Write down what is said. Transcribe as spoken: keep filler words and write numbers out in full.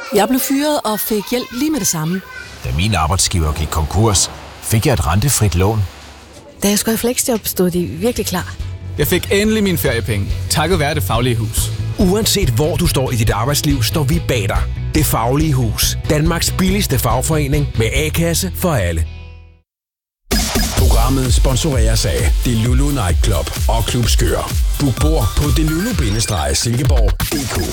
Jeg blev fyret og fik hjælp lige med det samme. Da min arbejdsgiver gik konkurs, fik jeg et rentefrit lån. Da jeg skulle i fleksjob, stod de virkelig klar. Jeg fik endelig mine feriepenge, takket være Det Faglige Hus. Uanset hvor du står i dit arbejdsliv, står vi bag dig. Det Faglige Hus. Danmarks billigste fagforening med A-kasse for alle. Programmet sponsoreres af Delulu Nightclub og Klub Skør. Book bord på delulu bindestreg silkeborg punktum d k.